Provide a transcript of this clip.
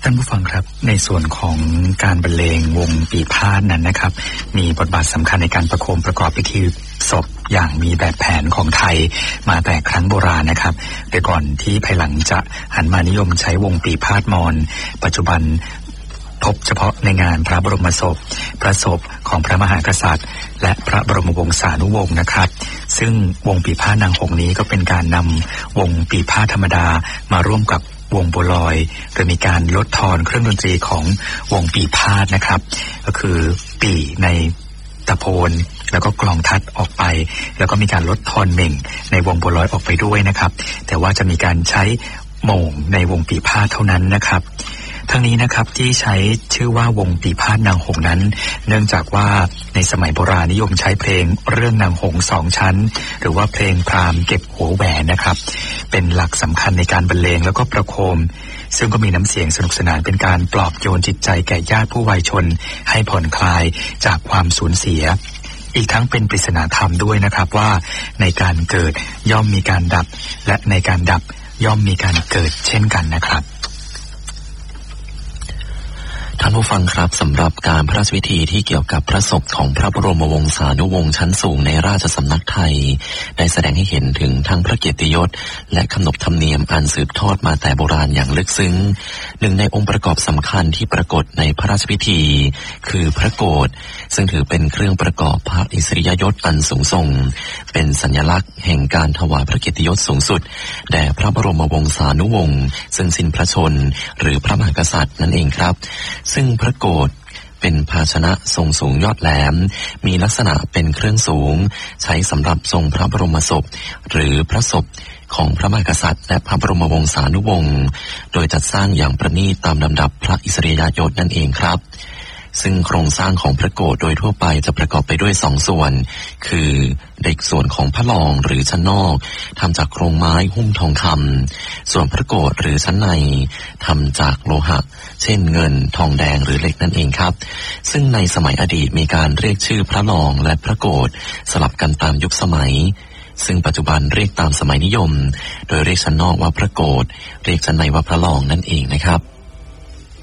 ท่านผู้ฟังครับในส่วนของการบรรเลงวงปีพาทย์นั้นนะครับมีบทบาทสำคัญในการประโคมประกอบพิธีศพอย่างมีแบบแผนของไทยมาแต่ครั้งโบราณนะครับโดยก่อนที่ภายหลังจะหันมานิยมใช้วงปีพาทย์มอญปัจจุบันพบเฉพาะในงานพระบรมศพพระศพของพระมหากษัตริย์และพระบรมวงศานุวงศ์นะครับซึ่งวงปีพาทย์นางหงส์นี้ก็เป็นการนำวงปีพาทย์ธรรมดามาร่วมกับวงบัวลอยโดยมีการลดทอนเครื่องดนตรีของวงปีพาทย์นะครับก็คือปีในตะโพนแล้วก็กลองทัดออกไปแล้วก็มีการลดทอนเหม่งในวงบัวลอยออกไปด้วยนะครับแต่ว่าจะมีการใช้โหม่งในวงปีพาทย์เท่านั้นนะครับทั้งนี้นะครับที่ใช้ชื่อว่าวงปีพาทย์นางหงส์นั้นเนื่องจากว่าในสมัยโบราณนิยมใช้เพลงเรื่องนางหงส์สองชั้นหรือว่าเพลงพราหมณ์เก็บหัวแหวนนะครับเป็นหลักสำคัญในการบรรเลงแล้วก็ประโคมซึ่งก็มีน้ำเสียงสนุกสนานเป็นการปลอบโยนจิตใจแก่ญาติผู้วายชนให้ผ่อนคลายจากความสูญเสียอีกทั้งเป็นปริศนาธรรมด้วยนะครับว่าในการเกิดย่อมมีการดับและในการดับย่อมมีการเกิดเช่นกันนะครับท่านผู้ฟังครับสำหรับการพระราชพิธีที่เกี่ยวกับพระศพของพระบรมวงศานุวงศ์ชั้นสูงในราชสำนักไทยได้แสดงให้เห็นถึงทั้งพระเกียรติยศและขนบธรรมเนียมอันสืบทอดมาแต่โบราณอย่างลึกซึ้งหนึ่งในองค์ประกอบสำคัญที่ปรากฏในพระราชพิธีคือพระโกฐซึ่งถือเป็นเครื่องประกอบพระอิสริยยศอันสูงส่งเป็นสัญลักษณ์แห่งการถวายพระเกียรติยศสูงสุดแด่พระบรมวงศานุวงศ์ซึ่งสิ้นพระชนม์หรือพระมหากษัตริย์นั่นเองครับซึ่งพระโกฐเป็นภาชนะทรงสูงยอดแหลมมีลักษณะเป็นเครื่องสูงใช้สำหรับทรงพระบรมศพหรือพระศพของพระมหากษัตริย์และพระบรมวงศานุวงศ์โดยจัดสร้างอย่างประณีตตามลำดับพระอิสริยยศนั่นเองครับซึ่งโครงสร้างของพระโกฐโดยทั่วไปจะประกอบไปด้วย2ส่วนคือในส่วนของพระรองหรือชั้นนอกทำจากโครงไม้หุ้มทองคำส่วนพระโกฐหรือชั้นในทำจากโลหะเช่นเงินทองแดงหรือเหล็กนั่นเองครับซึ่งในสมัยอดีตมีการเรียกชื่อพระรองและพระโกฐสลับกันตามยุคสมัยซึ่งปัจจุบันเรียกตามสมัยนิยมโดยเรียกชั้นนอกว่าพระโกฐเรียกชั้นในว่าพระรองนั่นเองนะครับ